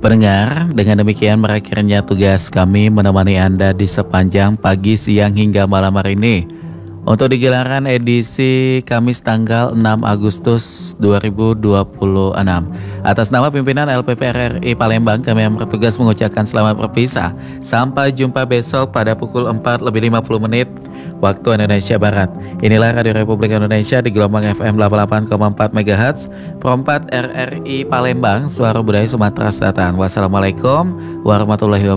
Pendengar, dengan demikian berakhirnya tugas kami menemani Anda di sepanjang pagi, siang hingga malam hari ini. Untuk di gelaran edisi Kamis tanggal 6 Agustus 2026. Atas nama pimpinan LPP RRI Palembang, kami yang bertugas mengucapkan selamat berpisah. Sampai jumpa besok pada pukul 4:50 waktu Indonesia Barat. Inilah Radio Republik Indonesia di gelombang FM 88,4 MHz, Pro 4 RRI Palembang, Suara Budaya Sumatera Selatan. Wassalamualaikum warahmatullahi wabarakatuh.